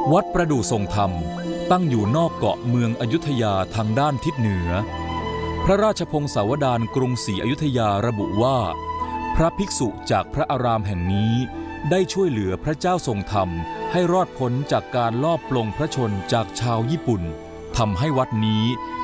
วัดประดู่ทรงธรรมตั้งอยู่นอกเกาะเมืองอยุธยาทางด้านทิศเหนือพระราชพงศาวดารกรุงศรีอยุธยาระบุว่าพระภิกษุจากพระอารามแห่งนี้ได้ช่วยเหลือพระเจ้าทรงธรรมให้รอดพ้นจากการลอบปลงพระชนจากชาวญี่ปุ่นทำให้วัดนี้